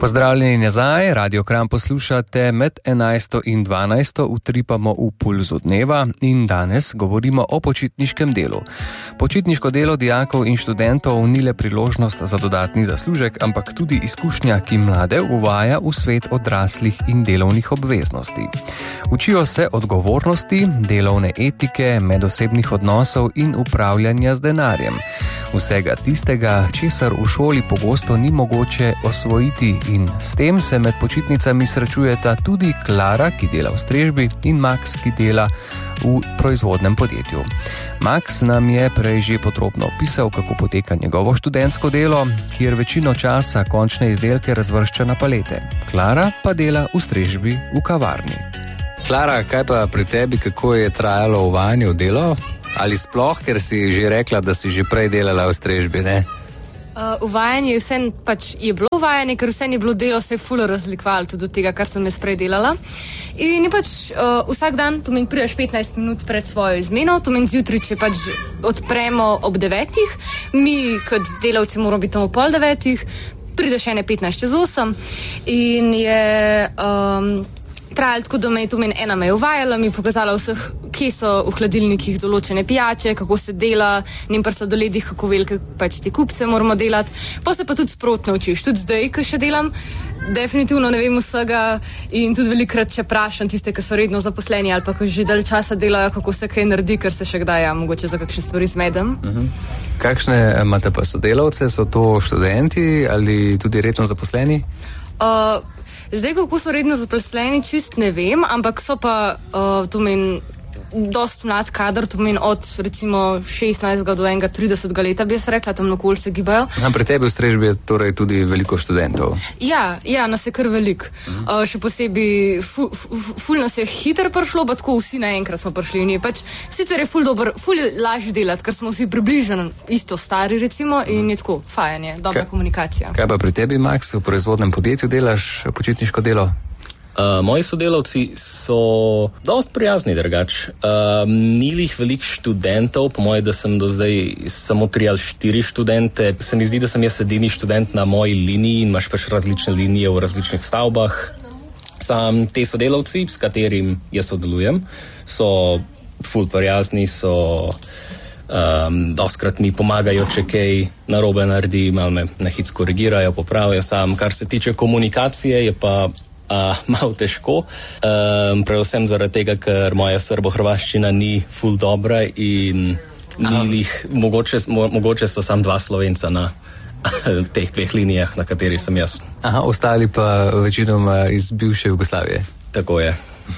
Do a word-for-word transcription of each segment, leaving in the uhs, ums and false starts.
Pozdravljeni nazaj, Radio Kranj poslušate, med enajsto in dvanajsto utripamo v pulzu dneva in danes govorimo o počitniškem delu. Počitniško delo dijakov in študentov ni le priložnost za dodatni zaslužek, ampak tudi izkušnja, ki mlade uvaja v svet odraslih in delovnih obveznosti. Učijo se odgovornosti, delovne etike, medosebnih odnosov in upravljanja z denarjem. Vsega tistega, česar v šoli pogosto ni mogoče osvojiti, in s tem se med počitnicami srečujeta tudi Klara, ki dela v strežbi, in Max, ki dela v proizvodnem podjetju. Max nam je prej že podrobno opisal, kako poteka njegovo študentsko delo, kjer večino časa končne izdelke razvršča na palete. Klara pa dela v strežbi v kavarni. Klara, kaj pa pri tebi, kako je trajalo uvajanje v delo? Ali sploh, ker si že rekla, da si že prej delala v strežbi, ne? Uh, uvajanje vse pač je bilo uvajanje, ker vse je bilo delo, se je ful razlikovalo tudi od tega, kar sem jaz prej delala. In je pač uh, vsak dan, to meni prideš petnajst minut pred svojo izmeno, to meni zjutraj, če pač odpremo ob devetih, mi kot delavci moramo biti tam ob pol devetih, prideš ene petnajst čez osem in je um, trajalo tako, da me je to meni ena me je uvajala, mi je pokazala vseh, kje so v hladilnikih določene pijače, kako se dela, njim pa sladoledih, kako velike pač te kupce moramo delati. Pa se pa tudi sprotno učiš. Tudi zdaj, ko še delam, definitivno ne vem vsega in tudi velikrat še prašam tiste, ki so redno zaposleni ali pa ko že dalj časa delajo, kako se kaj naredi, ker se še kdaj, ja, mogoče za kakšne stvari zmedem. Uh-huh. Kakšne imate pa sodelavce? So to študenti ali tudi redno zaposleni? Uh, Zdaj, kako so redno zaposleni, čist ne vem, ampak so pa, uh, to meni, dost mlad kadar, to meni od recimo šestnajstega do enega tridesetega leta, bi jaz rekla, tam okoli se gibajo. A pri tebi v strežbi je torej tudi veliko študentov? Ja, ja, nas je kar veliko. Uh-huh. Uh, še posebej, ful, ful, ful nas je hiter prišlo, pa tako vsi naenkrat smo prišli in je pač, sicer je ful dober, ful je lažje delati, ker smo vsi približno isto stari recimo in je tako, fajn je, dobra Ka, komunikacija. Kaj pa pri tebi, Max, v proizvodnem podjetju delaš počitniško delo? Uh, moji sodelavci so dost prijazni drugač. Uh, ni jih veliko študentov, po moje, da sem do zdaj samo tri ali štiri študente. Se mi zdi, da sem jaz edini študent na moji liniji in imaš pač različne linije v različnih stavbah. Sam te sodelavci, s katerim jaz sodelujem, so ful prijazni, so um, dostkrat mi pomagajo, če kaj narobe naredi, malo me na hitro korigirajo, popravijo. Sam, kar se tiče komunikacije, je pa Uh, malo težko, um, predvsem zaradi tega, ker moja srbo-hrvaščina ni ful dobra in ni jih, mogoče, mo, mogoče so sam dva Slovenca na teh dveh linijah, na kateri sem jaz. Aha, ostali pa večinoma iz bivše Jugoslavije. Tako je.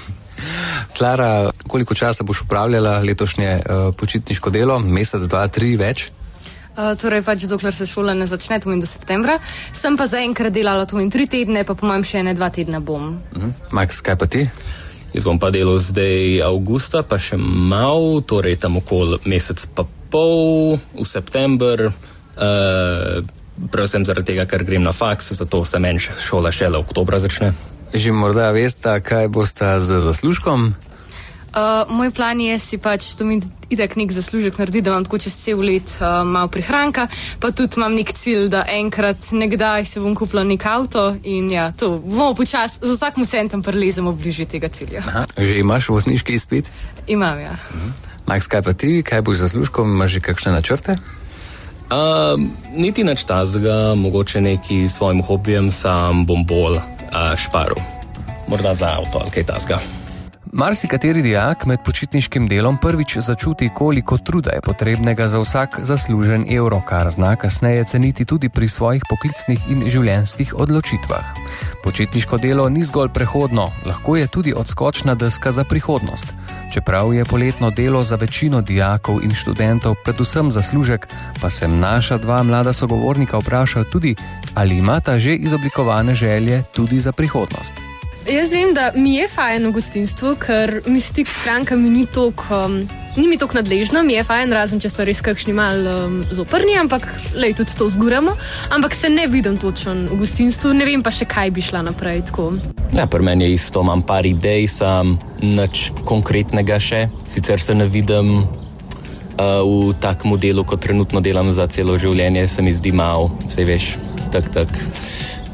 Klara, koliko časa boš upravljala letošnje uh, počitniško delo? Mesec, dva, tri, več? Uh, torej pač dokler se šola ne začne, to meni do septembra. Sem pa zaenkrat delala to meni tri tedne, pa po mojem še ene dva tedna bom. Uh-huh. Max, kaj pa ti? Jaz bom pa delal zdaj avgusta, pa še mal, torej tam okoli mesec pa pol, v september, uh, predvsem zaradi tega, ker grem na faks, zato se meni šola šele oktobra začne. Že morda veste, kaj boste z zaslužkom? Uh, moj plan je si pač, to mi itak nek zaslužek naredi, da imam tako čez cel let uh, malo prihranka, pa tudi imam nek cilj, da enkrat nekdaj se bom kupila nek avto in ja, to bomo počas, z vsakim centom prelezemo bližje tega cilja. Aha, že imaš vozniški izpit? Imam, ja. Uh-huh. Max, kaj pa ti? Kaj boš z zaslužkom? Imaš že kakšne načrte? Uh, niti nič tazga, mogoče neki svojim hobijem sam bom bolj uh, šparil. Morda za avto ali kaj tazga. Marsikateri dijak med počitniškim delom prvič začuti, koliko truda je potrebnega za vsak zaslužen evro, kar zna kasneje ceniti tudi pri svojih poklicnih in življenjskih odločitvah. Počitniško delo ni zgolj prehodno, lahko je tudi odskočna deska za prihodnost. Čeprav je poletno delo za večino dijakov in študentov predvsem zaslužek, pa sem naša dva mlada sogovornika vprašal tudi, ali imata že izoblikovane želje tudi za prihodnost. Jaz vem, da mi je fajn v gostinstvu, ker mi stik s strankami ni toliko, um, ni mi toliko nadležno, mi je fajn, razen če so res kakšni mal um, zoprni, ampak lej, tudi to zguramo, ampak se ne vidim točno v gostinstvu, ne vem pa še kaj bi šla naprej, tako. Ja, pri meni je isto, imam par idej, sam nič konkretnega še, sicer se ne vidim uh, v takem delu, kot trenutno delam za celo življenje, se mi zdi malo, vse veš, tak, tak.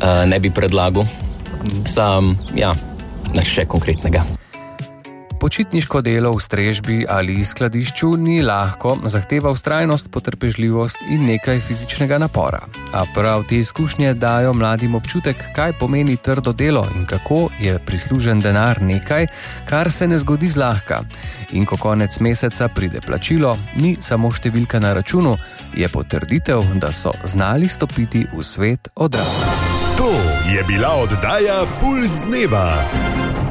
uh, ne bi predlagal. Sam, ja, nič še konkretnega. Počitniško delo v strežbi ali skladišču ni lahko, zahteva vztrajnost, potrpežljivost in nekaj fizičnega napora. A prav te izkušnje dajo mladim občutek, kaj pomeni trdo delo in kako je prislužen denar nekaj, kar se ne zgodi zlahka. In ko konec meseca pride plačilo, ni samo številka na računu, je potrditev, da so znali stopiti v svet odraslih. To je bila oddaja Pulz dneva.